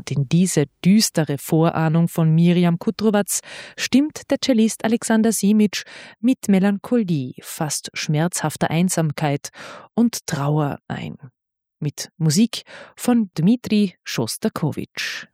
Und in diese düstere Vorahnung von Mirjam Kudrovac stimmt der Cellist Alexander Simic mit Melancholie, fast schmerzhafter Einsamkeit und Trauer ein. Mit Musik von Dmitri Schostakowitsch.